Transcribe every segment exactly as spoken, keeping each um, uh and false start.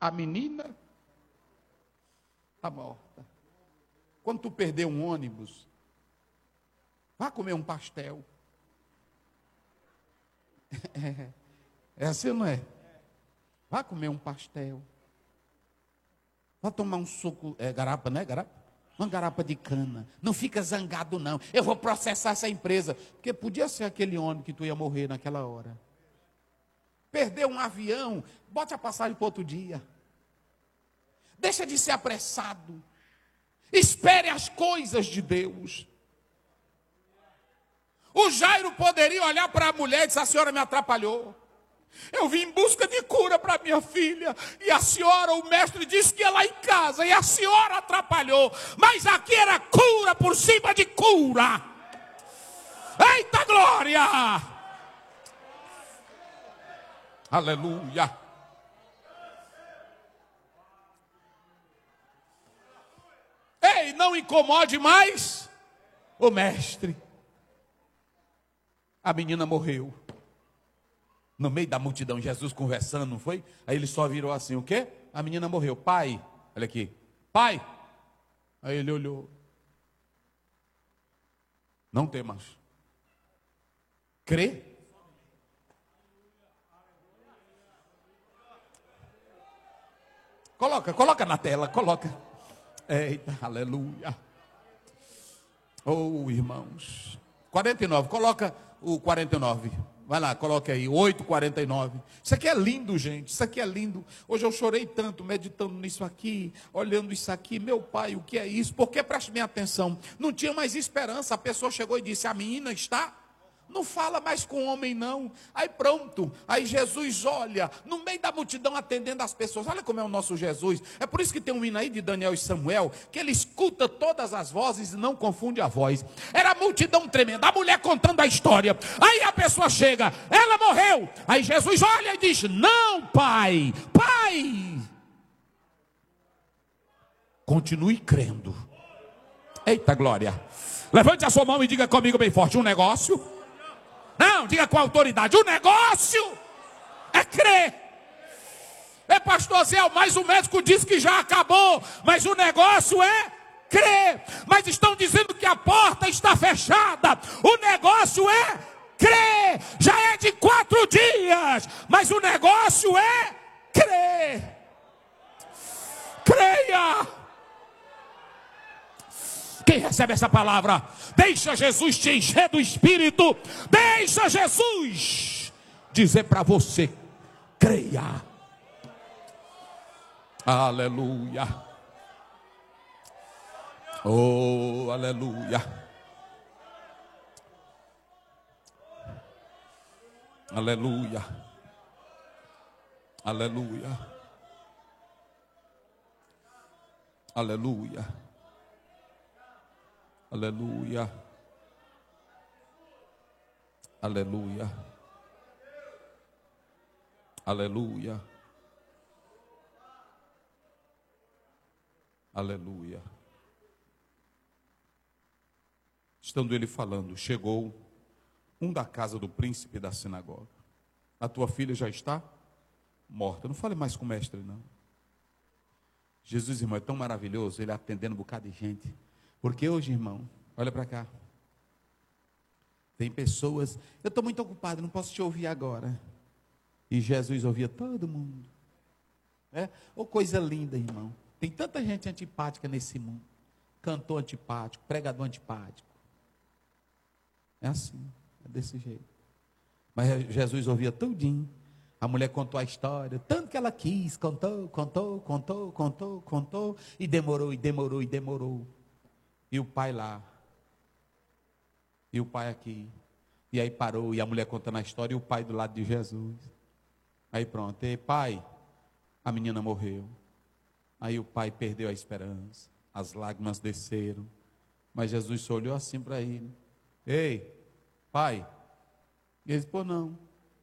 a menina está morta. Quando tu perder um ônibus, vá comer um pastel. É, é assim, não é? Vá comer um pastel. Vá tomar um suco, é garapa, né? Garapa? Uma garapa de cana. Não fica zangado, não. Eu vou processar essa empresa. Porque podia ser aquele ônibus que tu ia morrer naquela hora. Perdeu um avião, bote a passagem para outro dia. Deixa de ser apressado. Espere as coisas de Deus. O Jairo poderia olhar para a mulher e dizer: a senhora me atrapalhou. Eu vim em busca de cura para minha filha. E a senhora, o mestre disse que ia lá em casa. E a senhora atrapalhou. Mas aqui era cura por cima de cura. Eita glória! Aleluia! Ei, não incomode mais o mestre. A menina morreu. No meio da multidão, Jesus conversando, não foi? Aí ele só virou assim, o quê? A menina morreu. Pai, olha aqui. Pai. Aí ele olhou. Não temas. Crê? Coloca, coloca na tela, coloca. Eita, aleluia. Oh, irmãos. quarenta e nove, coloca o quarenta e nove. Vai lá, coloque aí, oito e quarenta e nove. Isso aqui é lindo, gente, isso aqui é lindo. Hoje eu chorei tanto meditando nisso aqui, olhando isso aqui. Meu pai, o que é isso? Porque, preste bem atenção, não tinha mais esperança. A pessoa chegou e disse: a menina está... Não fala mais com o homem, não. Aí pronto, aí Jesus olha, no meio da multidão atendendo as pessoas. Olha como é o nosso Jesus. É por isso que tem um hino aí de Daniel e Samuel, que ele escuta todas as vozes e não confunde a voz. Era a multidão tremenda, a mulher contando a história. Aí a pessoa chega, ela morreu. Aí Jesus olha e diz: não, pai, pai, continue crendo. Eita glória. Levante a sua mão e diga comigo bem forte: um negócio... Não, diga com autoridade: o negócio é crer. É, pastor Zé, mas o médico disse que já acabou. Mas o negócio é crer. Mas estão dizendo que a porta está fechada. O negócio é crer. Já é de quatro dias. Mas o negócio é crer. Creia. Quem recebe essa palavra? Deixa Jesus te encher do Espírito. Deixa Jesus dizer para você: creia. Aleluia. Oh, aleluia. Aleluia. Aleluia. Aleluia. Aleluia. Aleluia. Aleluia. Aleluia. Estando ele falando, chegou um da casa do príncipe da sinagoga. A tua filha já está morta. Não fale mais com o mestre, não. Jesus, irmão, é tão maravilhoso ele atendendo um bocado de gente. Porque hoje, irmão, olha para cá. Tem pessoas, eu estou muito ocupado, não posso te ouvir agora. E Jesus ouvia todo mundo. É? Oh, coisa linda, irmão. Tem tanta gente antipática nesse mundo. Cantor antipático, pregador antipático. É assim, é desse jeito. Mas Jesus ouvia tudinho. A mulher contou a história, tanto que ela quis, contou, contou, contou, contou, contou, e demorou, e demorou, e demorou. E o pai lá, e o pai aqui, e aí parou, e a mulher contando a história, e o pai do lado de Jesus. Aí pronto, e pai, a menina morreu. Aí o pai perdeu a esperança, as lágrimas desceram, mas Jesus só olhou assim para ele: ei, pai. E ele disse: pô, não,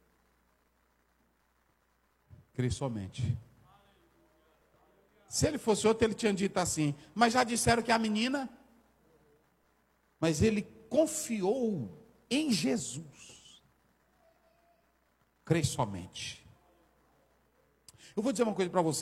crê somente. Se ele fosse outro, ele tinha dito assim: mas já disseram que a menina... Mas ele confiou em Jesus. Crê somente. Eu vou dizer uma coisa para você.